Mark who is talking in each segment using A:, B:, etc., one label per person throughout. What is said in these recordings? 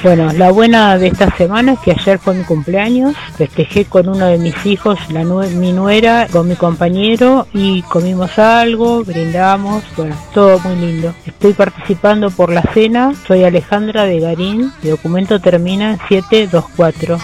A: Bueno, la buena de esta semana es que ayer fue mi cumpleaños, festejé con uno de mis hijos, mi nuera, con mi compañero y comimos algo, brindamos, bueno, todo muy lindo. Estoy participando por la cena, soy Alejandra de Garín, mi documento termina en 724.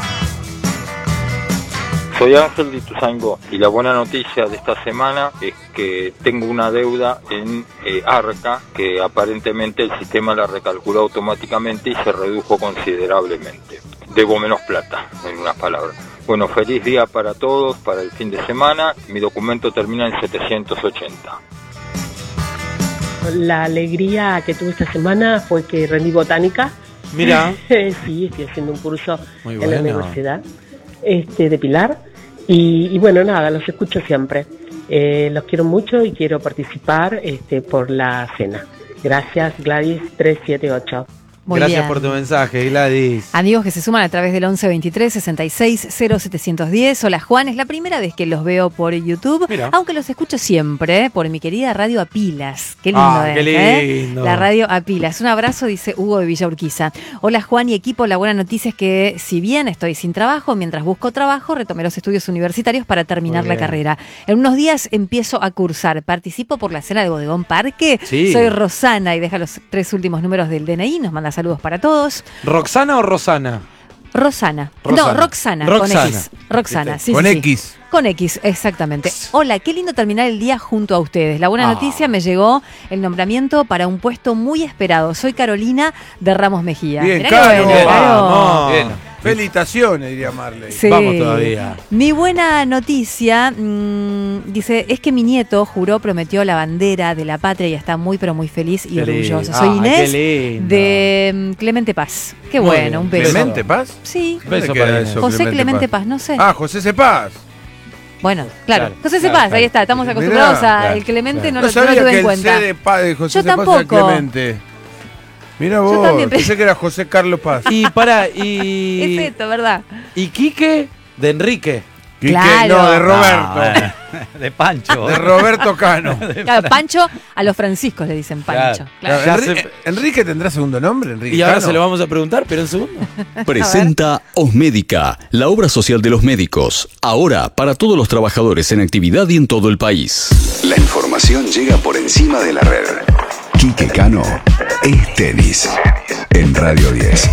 B: Soy Ángel de Ituzaingó y la buena noticia de esta semana es que tengo una deuda en Arca que aparentemente el sistema la recalculó automáticamente y se redujo considerablemente. Debo menos plata, en unas palabras. Bueno, feliz día para todos, para el fin de semana. Mi documento termina en 780.
C: La alegría que tuve esta semana fue que rendí botánica.
D: Mira.
C: Sí, estoy haciendo un curso en la universidad de Pilar. Y bueno, nada, los escucho siempre. Los quiero mucho y quiero participar por la cena. Gracias, Gladys 378.
E: Muy
D: Gracias
E: bien.
D: por tu mensaje, Gladys.
E: Amigos que se suman a través del 11 23 66 0710. Hola Juan, es la primera vez que los veo por YouTube,
D: Mira.
E: aunque los escucho siempre por mi querida radio a pilas. Qué lindo
D: Qué lindo.
E: La radio a pilas. Un abrazo, dice Hugo de Villa Urquiza. Hola Juan y equipo, la buena noticia es que si bien estoy sin trabajo, mientras busco trabajo, retomé los estudios universitarios para terminar la carrera. En unos días empiezo a cursar. Participo por la cena de Bodegón Parque.
D: Sí.
E: Soy Rosana y deja los 3 últimos números del DNI. Nos manda saludos para todos.
D: ¿Roxana o Rosana?
E: Rosana.
D: Roxana.
E: No, Roxana.
D: Roxana.
E: Con X. Roxana, sí.
F: Con
E: sí,
F: X.
E: sí. Con X, exactamente. Hola, qué lindo terminar el día junto a ustedes. La buena noticia, me llegó el nombramiento para un puesto muy esperado. Soy Carolina de Ramos Mejía.
F: Bien,
E: Mirá
F: Caro.
E: qué bueno, Caro.
D: Vamos.
F: Bien. Felicitaciones, diría Marley.
E: Sí.
D: Vamos todavía.
E: Mi buena noticia, dice, es que mi nieto prometió la bandera de la patria y está muy, pero muy feliz y
D: Qué lindo.
E: orgulloso. Soy
D: Ah,
E: Inés
D: qué lindo.
E: de Clemente Paz. Qué
D: Muy
E: bueno,
D: bien.
E: un beso.
F: ¿Clemente Paz?
E: Sí.
D: Beso
F: ¿Dónde
D: para
F: queda
D: Inés.
F: eso,
E: José Clemente Paz, no sé.
F: Ah, José Cepaz.
E: Bueno, claro.
D: Claro,
E: José
D: claro,
E: Cepaz,
D: claro.
E: ahí está. Estamos
F: Mirá,
E: acostumbrados a
D: claro,
E: el Clemente,
D: claro.
E: no
F: No
E: lo
F: sabía
E: tuve
F: que
E: en
F: el
E: cuenta.
F: C de José
E: Yo
F: Cepaz
E: tampoco.
F: era Clemente. Mira vos,
E: también
F: pensé que era José Carlos Paz.
D: Y para,
E: Es
D: y
E: esto, ¿verdad?
D: Quique de Enrique.
F: Quique,
E: Claro.
F: no, de Roberto.
G: No, bueno, de Pancho.
F: De Roberto Cano.
E: Claro, Pancho, a los franciscos le dicen Pancho.
D: Claro.
E: Claro.
D: Ya
F: Enrique tendrá segundo nombre, Enrique
D: Y ahora
F: Cano.
D: se lo vamos a preguntar, pero en segundo.
H: Presenta Osmédica, la obra social de los médicos. Ahora para todos los trabajadores en actividad y en todo el país. La información llega por encima de la red. Quique Cano es tenis en Radio 10.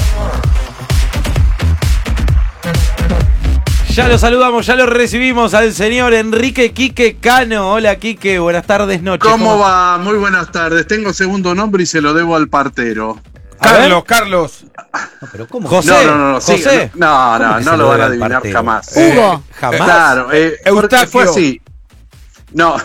D: Ya lo saludamos, ya lo recibimos al señor Enrique Quique Cano. Hola Quique, buenas tardes, noches.
I: ¿Cómo va? Muy buenas tardes. Tengo segundo nombre y se lo debo al partero.
F: Carlos.
G: No, pero ¿cómo?
D: José.
I: No. Sí,
D: José.
I: no,
G: ¿Cómo que
I: no
G: se
I: lo
G: lo
I: van
G: debe
I: a
G: al
I: adivinar
G: partero?
I: jamás.
E: Hugo.
D: Jamás.
I: Claro, porque
F: Eustaquio.
I: fue así. No,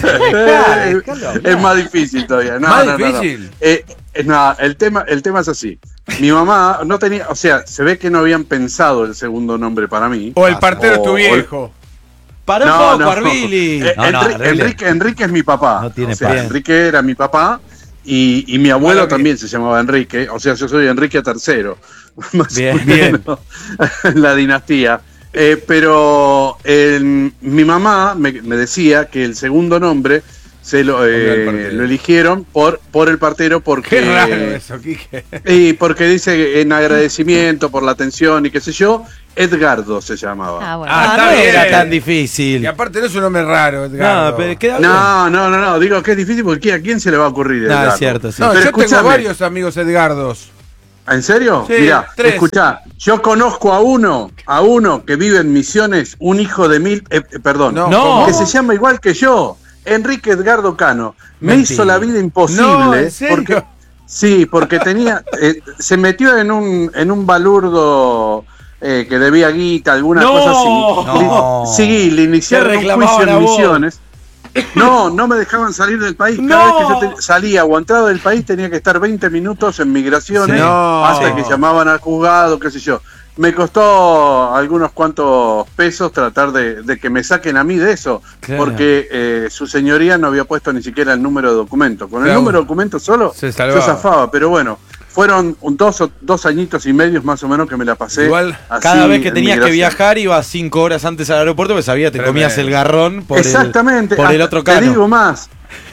I: es más difícil todavía. No,
F: ¿Más
I: no,
F: difícil?
I: No, el tema es así. Mi mamá no tenía, o sea, se ve que no habían pensado el segundo nombre para mí.
F: O el partero es tu
I: O-
F: viejo.
D: Para un poco, Arbili.
I: Enrique es mi papá.
G: No tiene
I: o sea,
D: padre.
I: Enrique era mi papá y mi abuelo
F: Bueno,
I: también se llamaba Enrique. O sea, yo soy Enrique III. Más
D: Bien,
I: o menos, la dinastía. Pero mi mamá me decía que el segundo nombre lo eligieron por el partero porque
F: Qué raro eso, Quique.
I: y porque dice en agradecimiento por la atención y qué sé yo, Edgardo se llamaba.
E: Ah, bueno.
D: Ah,
F: está
D: no
F: bien.
D: era tan difícil.
F: Y aparte no es un nombre raro, Edgardo.
D: No, pero queda bien.
I: No, digo que es difícil porque ¿a quién se le va a ocurrir
D: No,
I: Edgardo?
D: es cierto, sí.
F: No,
I: Pero
F: yo tengo
I: escúchame.
F: varios amigos Edgardos.
I: ¿En serio?
F: Sí,
I: Mirá,
F: 3.
I: escuchá, yo conozco a uno que vive en Misiones, un hijo de
D: No.
I: que se llama igual que yo, Enrique Edgardo Cano. Me
D: Mentira.
I: hizo la vida imposible.
F: No, ¿en serio?
I: Porque tenía, se metió en un balurdo que debía guita, alguna
D: No.
I: cosa así.
G: No.
I: Sí, le iniciaron
D: Te
I: un
D: reclamaban
I: juicio
D: a
I: en
D: vos.
I: Misiones. No me dejaban salir del país. Cada
D: No.
I: vez que yo salía o entraba del país tenía que estar 20 minutos en migraciones
F: Sí. No.
I: hasta que llamaban al juzgado, qué sé yo. Me costó algunos cuantos pesos tratar de que me saquen a mí de eso,
D: Claro.
I: porque su señoría no había puesto ni siquiera el número de documento. Con el
F: Claro.
I: número de documento solo
F: Se
I: yo
F: salvaba.
I: zafaba, pero bueno, fueron 2 añitos y medio más o menos que me la pasé.
F: Igual,
I: así
D: Cada vez que
I: en
D: tenías que
I: migración.
D: viajar ibas 5 horas antes al aeropuerto porque sabía que te
F: Tremendo.
D: comías el garrón por
I: Exactamente.
D: el
I: Hasta
D: otro
I: te
D: Cano.
I: digo más.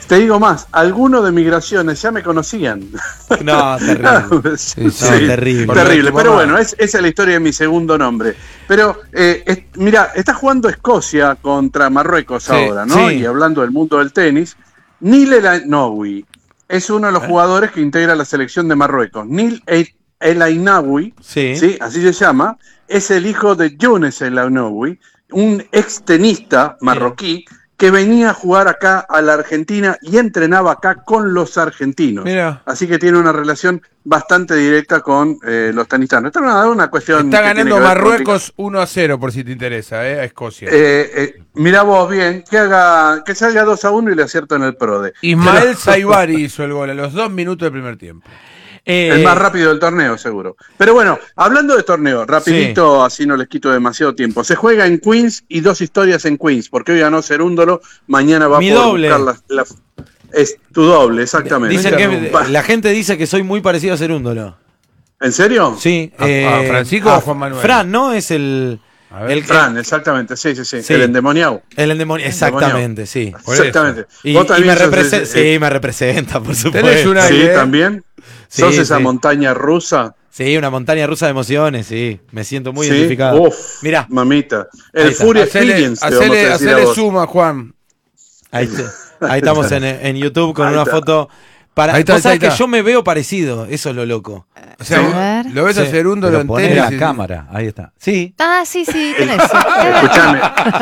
I: Te digo más, algunos de Migraciones ya me conocían.
D: No, terrible.
I: Sí,
D: terrible.
I: Terrible, pero bueno, esa es la historia de mi segundo nombre. Pero, mira, está jugando Escocia contra Marruecos ahora, ¿no? Y hablando del mundo del tenis, Nil El Ainaoui es uno de los jugadores que integra la selección de Marruecos. Nil El Ainaoui, ¿sí? Así se llama, es el hijo de Younes El Ainaoui, un ex tenista marroquí que venía a jugar acá a la Argentina y entrenaba acá con los argentinos. Mira. Así que tiene una relación bastante directa con los tenistas. Esta es una cuestión.
F: Está ganando Marruecos 1-0, por si te interesa, a Escocia.
I: Mirá vos bien, que salga 2-1 y le acierto en el PRODE.
F: Ismael Saibari hizo el gol a los 2 minutos del primer tiempo.
I: El más rápido del torneo, seguro. Pero bueno, hablando de torneo, rapidito, así no les quito demasiado tiempo. Se juega en Queens y 2 historias en Queens, porque hoy ganó Cerúndolo, mañana va a poder buscar es tu doble, exactamente.
D: Dicen que la gente dice que soy muy parecido a Cerúndolo.
I: ¿En serio?
D: Sí.
F: ¿A Francisco o Juan Manuel?
D: Fran, ¿no? Es el
I: Fran, exactamente, sí. El endemoniado.
D: El endemoniado, exactamente, sí.
I: Exactamente.
D: Y me representa, por supuesto.
I: Sí, también. ¿Sos esa montaña rusa?
D: Sí, una montaña rusa de emociones, sí. Me siento muy identificado.
I: Uf, mirá. Mamita. El Fury Experience.
F: Hacele suma, Juan.
D: Ahí estamos en YouTube con una foto. Vos sabés que yo me veo parecido, eso es lo loco.
F: O sea, lo ves a Cerúndolo en tenis.
G: La cámara, ahí está. Sí.
E: Sí, tenés.
I: Escuchame.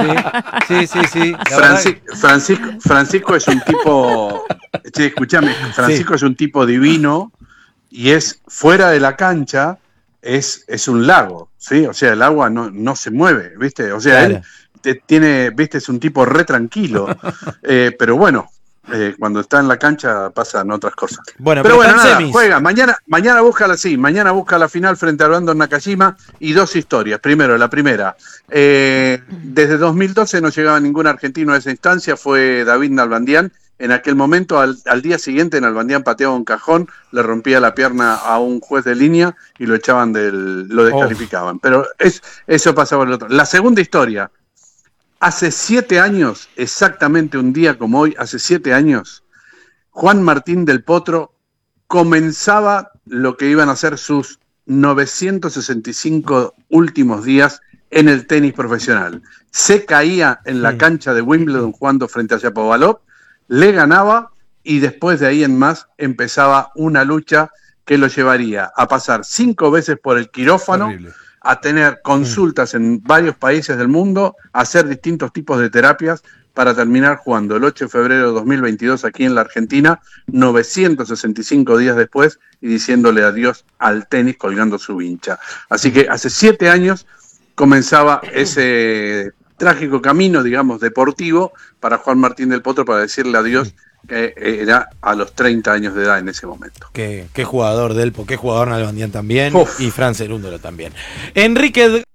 G: Sí.
I: Francisco es un tipo. Escuchame, Francisco es un tipo divino y es fuera de la cancha, es un lago, ¿sí? O sea, el agua no se mueve, ¿viste? O sea, él tiene, ¿viste? Es un tipo re tranquilo. Pero bueno. Cuando está en la cancha pasan otras cosas.
D: Pero
I: bueno, nada, juega. Mañana busca la final frente a Brandon Nakajima y 2 historias. Primero, la primera. Desde 2012 no llegaba ningún argentino a esa instancia, fue David Nalbandián. En aquel momento, al día siguiente, Nalbandián pateaba un cajón, le rompía la pierna a un juez de línea y lo echaban lo descalificaban. Pero eso pasaba por el otro. La segunda historia. Hace 7 años, exactamente un día como hoy, hace 7 años, Juan Martín del Potro comenzaba lo que iban a ser sus 965 últimos días en el tenis profesional. Se caía en la cancha de Wimbledon jugando frente a Shapovalov, le ganaba y después de ahí en más empezaba una lucha que lo llevaría a pasar 5 veces por el quirófano, a tener consultas en varios países del mundo, a hacer distintos tipos de terapias para terminar jugando el 8 de febrero de 2022 aquí en la Argentina, 965 días después, y diciéndole adiós al tenis colgando su vincha. Así que hace 7 años comenzaba ese trágico camino, digamos, deportivo para Juan Martín del Potro para decirle adiós, que era a los 30 años de edad en ese momento.
D: Qué jugador Delpo, qué jugador Nalbandián también. Uf. Y Fran Cerúndolo también. Enrique